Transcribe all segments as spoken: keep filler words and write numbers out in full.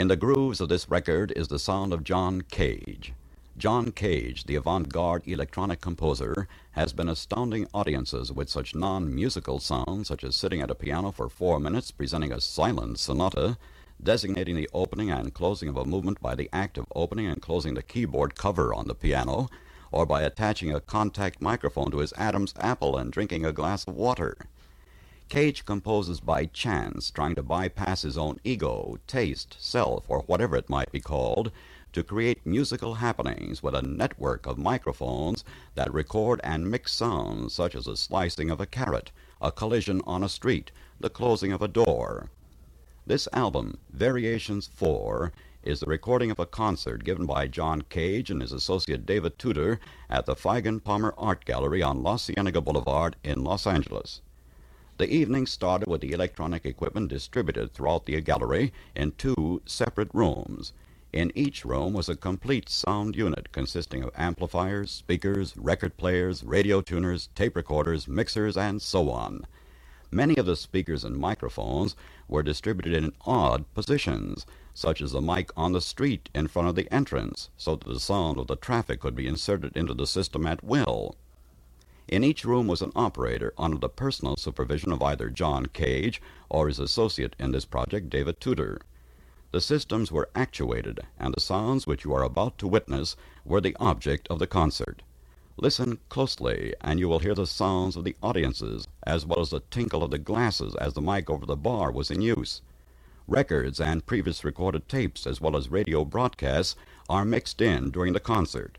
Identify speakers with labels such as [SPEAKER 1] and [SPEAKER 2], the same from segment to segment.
[SPEAKER 1] In the grooves of this record is the sound of John Cage. John Cage, the avant-garde electronic composer, has been astounding audiences with such non-musical sounds such as sitting at a piano for four minutes presenting a silent sonata, designating the opening and closing of a movement by the act of opening and closing the keyboard cover on the piano, or by attaching a contact microphone to his Adam's apple and drinking a glass of water. Cage composes by chance, trying to bypass his own ego, taste, self, or whatever it might be called, to create musical happenings with a network of microphones that record and mix sounds such as the slicing of a carrot, a collision on a street, the closing of a door. This album, Variations four, is the recording of a concert given by John Cage and his associate David Tudor at the Feigen Palmer Art Gallery on La Cienega Boulevard in Los Angeles. The evening started with the electronic equipment distributed throughout the gallery in two separate rooms. In each room was a complete sound unit consisting of amplifiers, speakers, record players, radio tuners, tape recorders, mixers, and so on. Many of the speakers and microphones were distributed in odd positions, such as the mic on the street in front of the entrance, so that the sound of the traffic could be inserted into the system at will. In each room was an operator under the personal supervision of either John Cage or his associate in this project, David Tudor. The systems were actuated, and the sounds which you are about to witness were the object of the concert. Listen closely, and you will hear the sounds of the audiences, as well as the tinkle of the glasses as the mic over the bar was in use. Records and previous recorded tapes, as well as radio broadcasts, are mixed in during the concert.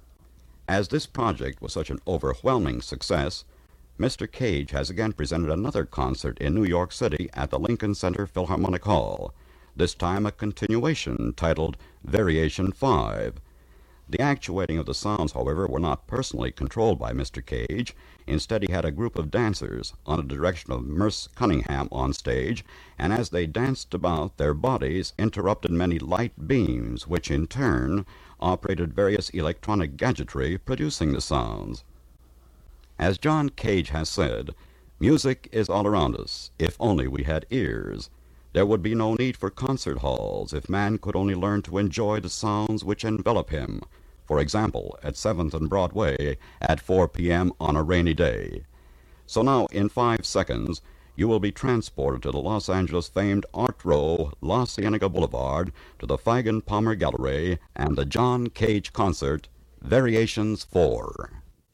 [SPEAKER 1] As this project was such an overwhelming success, Mister Cage has again presented another concert in New York City at the Lincoln Center Philharmonic Hall, this time a continuation titled Variation five. The actuating of the sounds, however, were not personally controlled by Mister Cage. Instead, he had a group of dancers under the direction of Merce Cunningham on stage, and as they danced about, their bodies interrupted many light beams, which in turn operated various electronic gadgetry producing the sounds. As John Cage has said, music is all around us, if only we had ears. There would be no need for concert halls if man could only learn to enjoy the sounds which envelop him, for example, at seventh and Broadway at four p.m. on a rainy day. So now, in five seconds, you will be transported to the Los Angeles famed Art Row, La Cienega Boulevard, to the Feigen Palmer Gallery, and the John Cage concert, Variations four.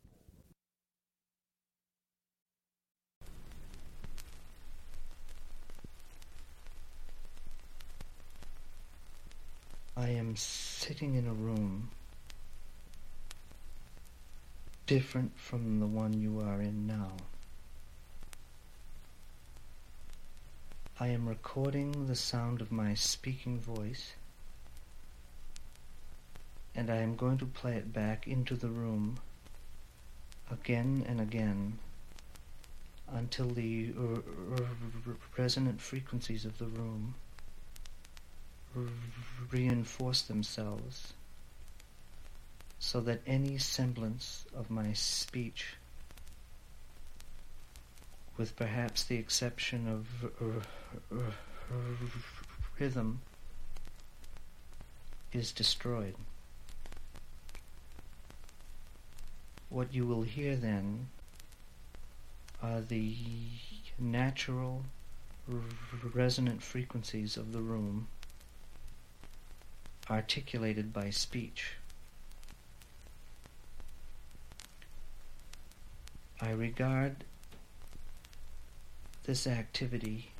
[SPEAKER 2] I am sitting in a room different from the one you are in now. I am recording the sound of my speaking voice, and I am going to play it back into the room again and again until the r- r- resonant frequencies of the room r- reinforce themselves so that any semblance of my speech, with perhaps the exception of r- r- r- rhythm, is destroyed. What you will hear then are the natural r- resonant frequencies of the room articulated by speech. I regard this activity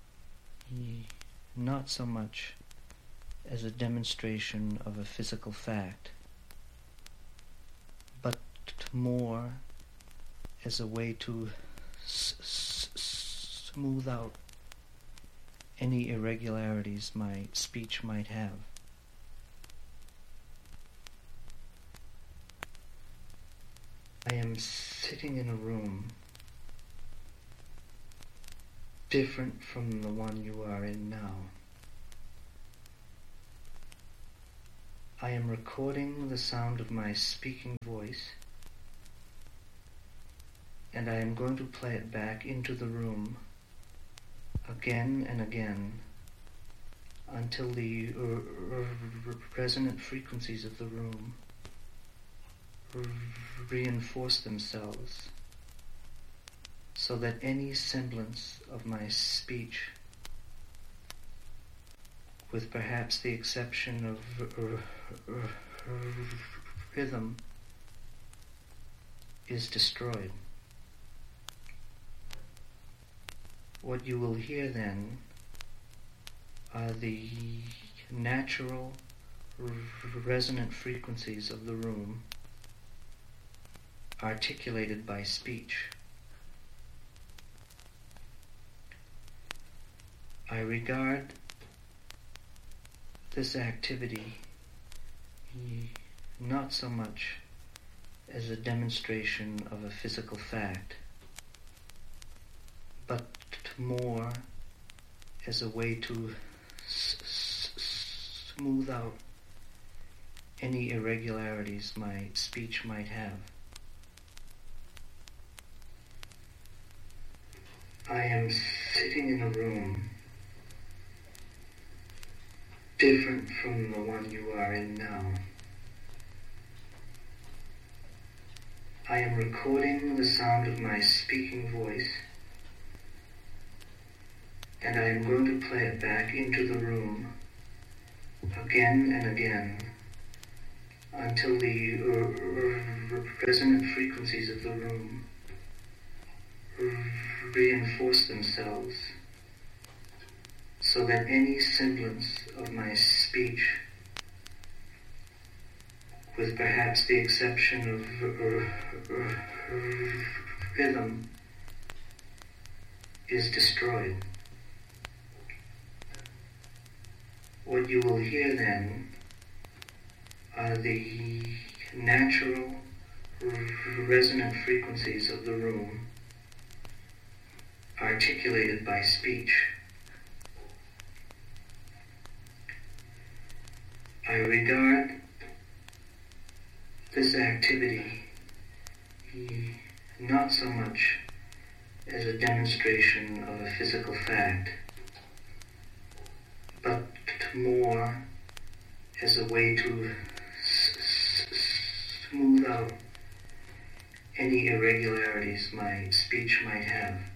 [SPEAKER 2] not so much as a demonstration of a physical fact, but more as a way to s- s- smooth out any irregularities my speech might have. I am sitting in a room different from the one you are in now. I am recording the sound of my speaking voice, and I am going to play it back into the room again and again until the r- r- r- resonant frequencies of the room r- reinforce themselves, so that any semblance of my speech, with perhaps the exception of r- r- r- rhythm, is destroyed. What you will hear then are the natural r- resonant frequencies of the room articulated by speech. I regard this activity not so much as a demonstration of a physical fact, but more as a way to s- s- smooth out any irregularities my speech might have. I am sitting in a room different from the one you are in now. I am recording the sound of my speaking voice, and I am going to play it back into the room again and again until the r- r- resonant frequencies of the room r- reinforce themselves, so that any semblance of my speech, with perhaps the exception of r- r- rhythm, is destroyed. What you will hear then are the natural r- resonant frequencies of the room articulated by speech. I regard this activity not so much as a demonstration of a physical fact, but more as a way to s- s- smooth out any irregularities my speech might have.